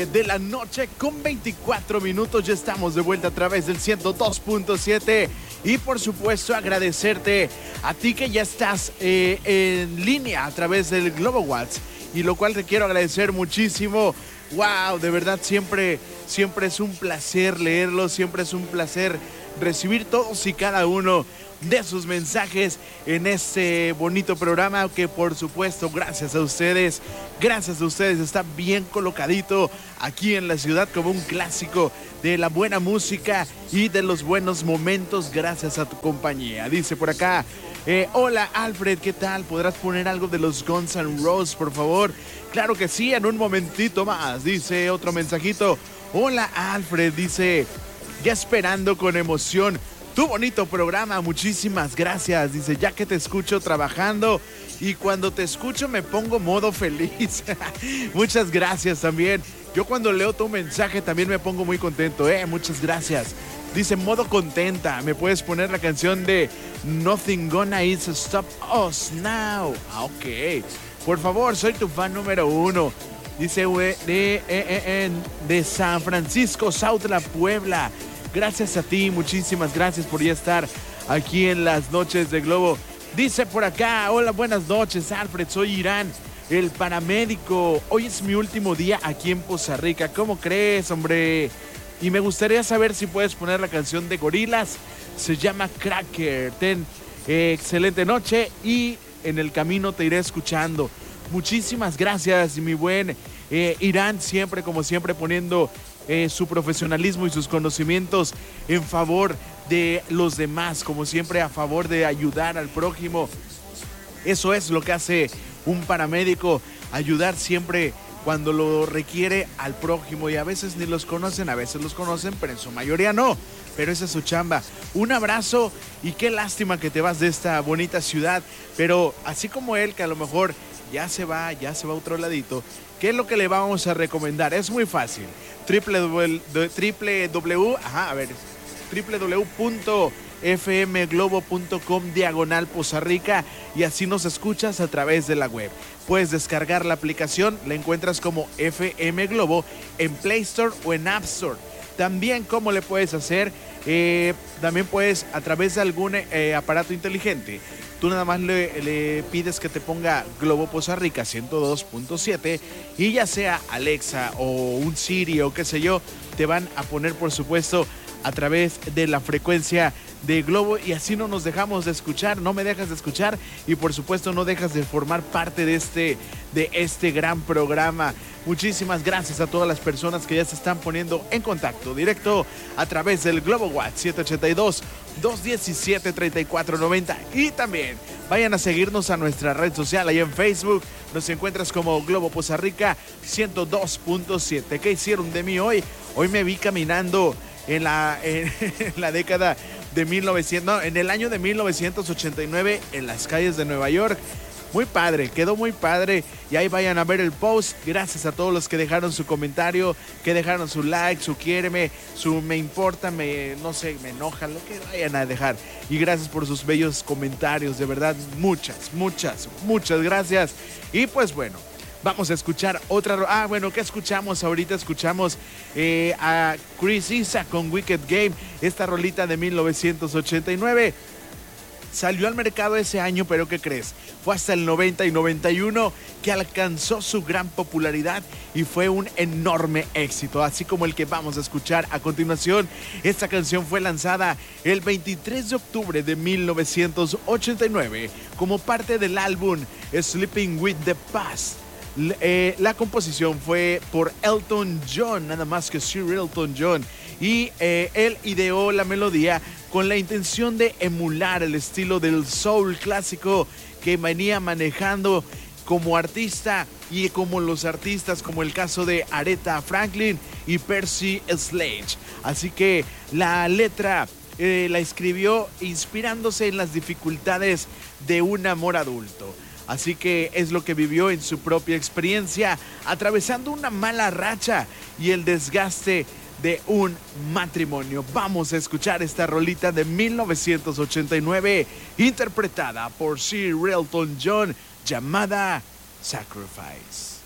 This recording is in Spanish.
de la noche con 24 minutos. Ya estamos de vuelta a través del 102.7 y por supuesto agradecerte a ti que ya estás en línea a través del Globo Watts, y lo cual te quiero agradecer muchísimo. Wow, de verdad siempre es un placer leerlos, siempre es un placer recibir todos y cada uno de sus mensajes en este bonito programa que por supuesto gracias a ustedes está bien colocadito aquí en la ciudad como un clásico de la buena música y de los buenos momentos gracias a tu compañía. Dice por acá, hola Alfred, ¿qué tal? ¿Podrás poner algo de los Guns N' Roses, por favor? Claro que sí, en un momentito más. Dice otro mensajito, hola Alfred, dice, ya esperando con emoción tu bonito programa, muchísimas gracias. Dice, ya que te escucho trabajando y cuando te escucho me pongo modo feliz. Muchas gracias también. Yo cuando leo tu mensaje también me pongo muy contento, muchas gracias. Dice, modo contenta, ¿me puedes poner la canción de Nothing Gonna Is Stop Us Now? Ok, por favor, soy tu fan número 1. Dice, de San Francisco, Sautla, Puebla. Gracias a ti, muchísimas gracias por ya estar aquí en las noches de Globo. Dice por acá, hola, buenas noches, Alfred, soy Irán, el paramédico. Hoy es mi último día aquí en Poza Rica. ¿Cómo crees, hombre? Y me gustaría saber si puedes poner la canción de Gorilas. Se llama Cracker. Ten excelente noche y en el camino te iré escuchando. Muchísimas gracias, mi buen Irán, siempre como siempre poniendo su profesionalismo y sus conocimientos en favor de los demás, como siempre a favor de ayudar al prójimo. Eso es lo que hace un paramédico, ayudar siempre cuando lo requiere al prójimo, y a veces ni los conocen, a veces los conocen, pero en su mayoría no, pero esa es su chamba. Un abrazo y qué lástima que te vas de esta bonita ciudad, pero así como él, que a lo mejor ya se va a otro ladito, ¿qué es lo que le vamos a recomendar? Es muy fácil, www.fmglobo.com/Poza Rica, y así nos escuchas a través de la web. Puedes descargar la aplicación, la encuentras como FM Globo en Play Store o en App Store. También, ¿cómo le puedes hacer? También puedes a través de algún aparato inteligente. Tú nada más le pides que te ponga Globo Poza Rica 102.7 y ya sea Alexa o un Siri o qué sé yo, te van a poner por supuesto a través de la frecuencia de Globo, y así no nos dejamos de escuchar, no me dejas de escuchar y por supuesto no dejas de formar parte de este gran programa. Muchísimas gracias a todas las personas que ya se están poniendo en contacto directo a través del Globo Watts 782-217-3490, y también vayan a seguirnos a nuestra red social, ahí en Facebook nos encuentras como Globo Poza Rica 102.7. ¿Qué hicieron de mí hoy? Hoy me vi caminando en la década de 1900, en el año de 1989 en las calles de Nueva York. Muy padre, quedó muy padre, y ahí vayan a ver el post. Gracias a todos los que dejaron su comentario, que dejaron su like, su quiéreme, su me importa, no sé, me enoja, lo que vayan a dejar. Y gracias por sus bellos comentarios, de verdad, muchas gracias. Y pues bueno, vamos a escuchar otra. ¿Qué escuchamos ahorita? Escuchamos a Chris Isaak con Wicked Game, esta rolita de 1989. Salió al mercado ese año, pero ¿qué crees? Fue hasta el 90 y 91 que alcanzó su gran popularidad y fue un enorme éxito, así como el que vamos a escuchar a continuación. Esta canción fue lanzada el 23 de octubre de 1989 como parte del álbum Sleeping with the Past. La composición fue por Elton John, nada más que Sir Elton John, y él ideó la melodía con la intención de emular el estilo del soul clásico que venía manejando como artista, y como los artistas como el caso de Aretha Franklin y Percy Sledge. Así que la letra la escribió inspirándose en las dificultades de un amor adulto. Así que es lo que vivió en su propia experiencia, atravesando una mala racha y el desgaste de un matrimonio. Vamos a escuchar esta rolita de 1989, interpretada por Sir Elton John, llamada Sacrifice.